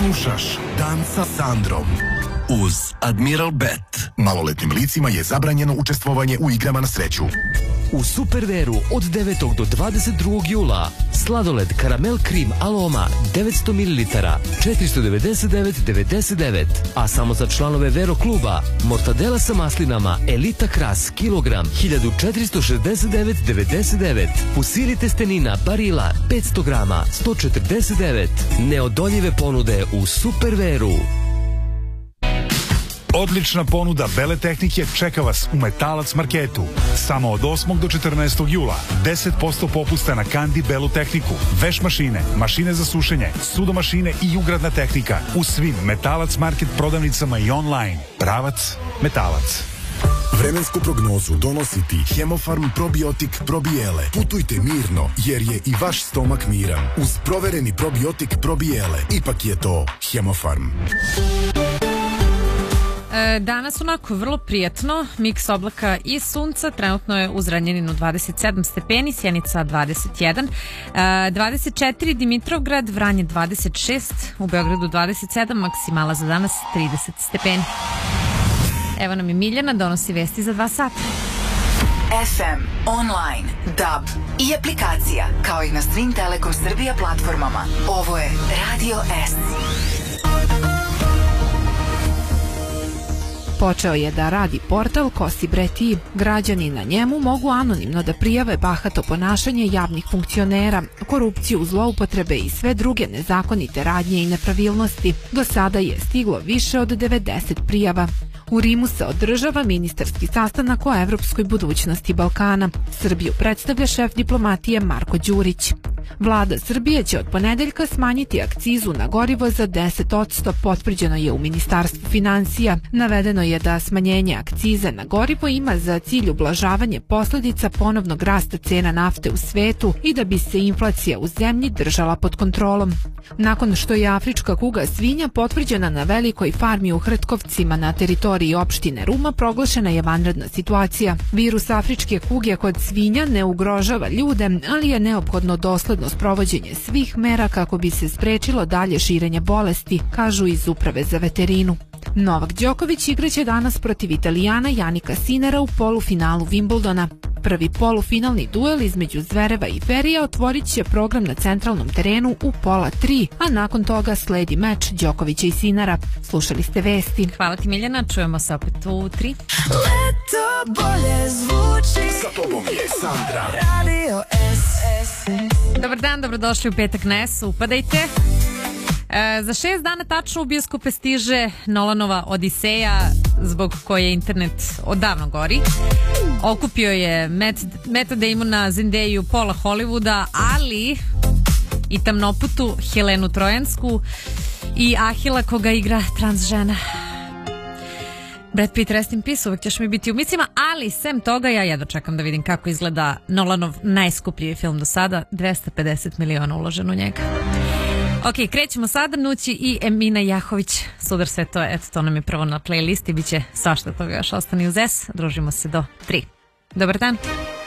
Slušaš Dan sa Sandrom uz Admiral Bet. Maloletnim licima je zabranjeno učestvovanje u igrama na sreću. U Superveru od 9. do 22. jula sladoled Karamel Krim Aloma 900 ml 499,99, a samo za članove Vero kluba mortadela sa maslinama Elita Kras kilogram 1469,99. Fusili testenina Barilla 500 grama 149. Neodoljive ponude u Superveru. Odlična ponuda Bele tehnike čeka vas u Metalac marketu. Samo od 8. do 14. jula 10% popusta na Kandi Belu tehniku, veš mašine, mašine za sušenje, sudomašine i ugradna tehnika u svim Metalac market prodavnicama i online. Pravac Metalac. Vremensku prognozu donosi ti Hemofarm probiotik probijele. Putujte mirno jer je i vaš stomak miran. Uz provereni probiotik probijele. Ipak je to Hemofarm. Danas onako vrlo prijatno, miks oblaka i sunca, trenutno je u Zrenjaninu 27 stepeni, Sjenica 21, 24 Dimitrovgrad, Vranje 26, u Beogradu 27, maksimala za danas 30 stepeni. Evo nam je Miljana, donosi vesti za 2 sata. FM, online, DAB i aplikacija, kao i na svim Telekom Srbija platformama. Ovo je Radio S. Počeo je da radi portal Kosi bre ti. Građani na njemu mogu anonimno da prijave bahato ponašanje javnih funkcionera, korupciju, zloupotrebe i sve druge nezakonite radnje i nepravilnosti. Do sada je stiglo više od 90 prijava. U Rimu se održava ministarski sastanak o evropskoj budućnosti Balkana. Srbiju predstavlja šef diplomatije Marko Đurić. Vlada Srbije će od ponedeljka smanjiti akcizu na gorivo za 10%, potvrđeno je u Ministarstvu finansija. Navedeno je da smanjenje akcize na gorivo ima za cilj ublažavanje posledica ponovnog rasta cena nafte u svetu i da bi se inflacija u zemlji držala pod kontrolom. Nakon što je afrička kuga svinja potvrđena na velikoj farmi u Hrtkovcima na teritoriji opštine Ruma, proglašena je vanredna situacija. Virus afričke kuge kod svinja ne ugrožava ljude, ali je neophodno dosledno sprovođenje svih mera kako bi se sprečilo dalje širenje bolesti, kažu iz Uprave za veterinu. Novak Đoković igraće danas protiv Italijana Janika Sinera u polufinalu Wimbledona. Prvi polufinalni duel između Zvereva i Ferija otvorit će program na centralnom terenu u 2:30, a nakon toga sledi meč Đokovića i Sinera. Slušali ste vesti. Hvala ti Miljana, čujemo se opet u 3. Leto bolje zvuči. Sa tobom je Sandra. Radio S. Dobar dan, dobrodošli u petak na S, upadajte. Za 6 dana tačno u bioskope stiže Nolanova Odiseja, zbog koje internet odavno gori. Okupio je Meta Damona, Zendeju, Paula Hollywooda, ali i tamnoputu Helenu Trojansku i Ahila koga igra trans žena. Brad Pitt, rest in peace, uvek ćeš mi biti u mislima, ali sem toga ja jedva čekam da vidim kako izgleda Nolanov najskuplji film do sada, 250 miliona uloženo u njega. Ok, krećemo sada, Nući i Emina Jahović, Sudar sve to, eto to nam je prvo na playlisti, bit će svašta toga još, ostani uz S, družimo se do 3. Dobar dan.